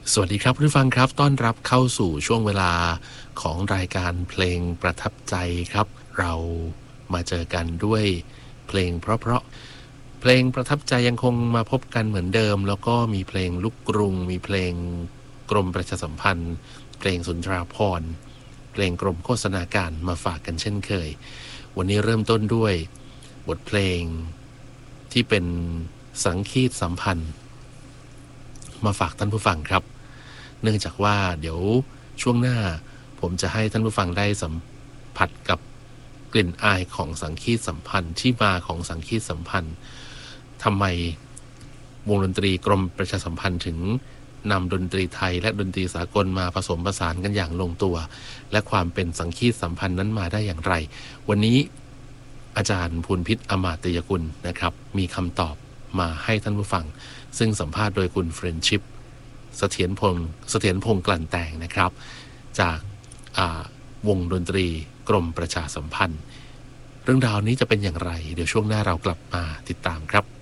สวัสดีครับผู้ฟังครับต้อนรับเข้าสู่ช่วงเวลาของรายการเพลงประทับใจครับเรามาเจอกันด้วยเพลงเพราะๆเพลงประทับใจยังคงมาพบกันเหมือนเดิมแล้วก็มีเพลงลูกกรุงมีเพลงกรมประชาสัมพันธ์เพลงสุนทราภรณ์เพลงกรมโฆษณาการมาฝากกันเช่นเคยวันนี้เริ่มต้นด้วยบทเพลงที่เป็นสังคีตสัมพันธ์มาฝากท่านผู้ฟังครับเนื่องจากว่าเดี๋ยวช่วงหน้าผมจะให้ท่านผู้ฟังได้สัมผัสกับกลิ่นอายของสังคีตสัมพันธ์ที่มาของสังคีตสัมพันธ์ทำไมวงดนตรีกรมประชาสัมพันธ์ถึงนำดนตรีไทยและดนตรีสากลมาผสมผสานกันอย่างลงตัวและความเป็นสังคีตสัมพันธ์นั้นมาได้อย่างไรวันนี้อาจารย์ภูลพิษอมาตยกุลนะครับมีคำตอบมาให้ท่านผู้ฟังซึ่งสัมภาษณ์โดยคุณเฟรนชิพเสถียรพงษ์กลั่นแต่งนะครับจากวงดนตรีกรมประชาสัมพันธ์เรื่องราวนี้จะเป็นอย่างไรเดี๋ยวช่วงหน้าเรากลับมาติดตามครับ